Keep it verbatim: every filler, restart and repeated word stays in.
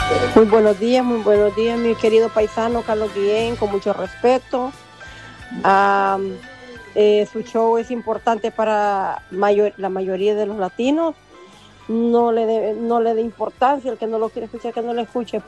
Muy buenos días, muy buenos días, mi querido paisano Carlos Guillén, con mucho respeto. Ah, eh, su show es importante para mayor, la mayoría de los latinos. No le dé no le dé importancia, el que no lo quiere escuchar, que no lo escuche.